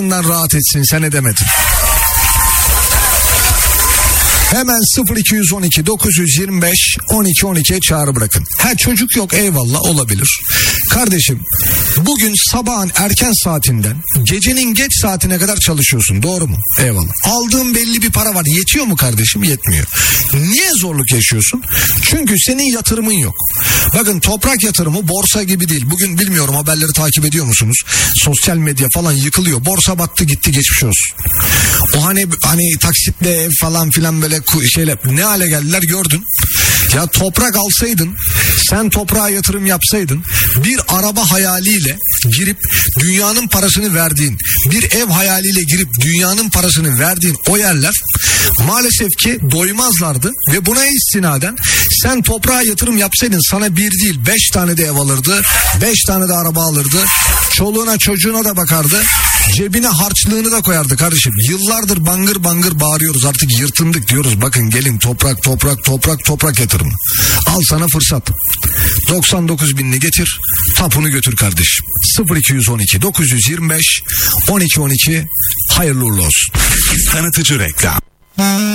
rahat etsin, sen edemedin. Hemen 0212 925 12 12'ye çağrı bırakın. Ha çocuk yok, eyvallah, olabilir. Kardeşim bugün sabahın erken saatinden gecenin geç saatine kadar çalışıyorsun, doğru mu? Eyvallah. Aldığın belli bir para var, yetiyor mu kardeşim? Yetmiyor. Niye zorluk yaşıyorsun? Çünkü senin yatırımın yok. Bakın toprak yatırımı borsa gibi değil. Bugün bilmiyorum, haberleri takip ediyor musunuz? Sosyal medya falan yıkılıyor. Borsa battı gitti, geçmiş olsun. O hani taksitle ev falan filan böyle şeyler ne hale geldiler gördün. Ya toprak alsaydın, sen toprağa yatırım yapsaydın, bir araba hayaliyle girip dünyanın parasını verdiğin, bir ev hayaliyle girip dünyanın parasını verdiğin o yerler maalesef ki doymazlardı ve buna istinaden sen toprağa yatırım yapsaydın sana bir değil 5 tane de ev alırdı, 5 tane de araba alırdı, çoluğuna çocuğuna da bakardı, cebine harçlığını da koyardı kardeşim. Yıllardır bangır bangır bağırıyoruz, artık yırtındık diyoruz, bakın gelin toprak toprak toprak toprak yatırımı. Al sana fırsat. 99 binini getir, tapunu götür kardeşim. 0212 925 12 12, hayırlı uğurlu olsun. Tanıtıcı reklam.